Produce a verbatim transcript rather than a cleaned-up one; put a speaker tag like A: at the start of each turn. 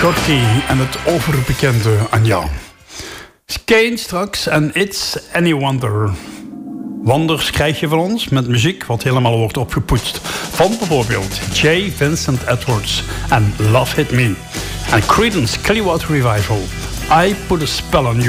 A: Gorky en het overbekende Anja. Kane straks en It's Any Wonder. Wonders krijg je van ons met muziek wat helemaal wordt opgepoetst. Van bijvoorbeeld J. Vincent Edwards en Love Hit Me. En Creedence Clearwater Revival. I Put a Spell on You.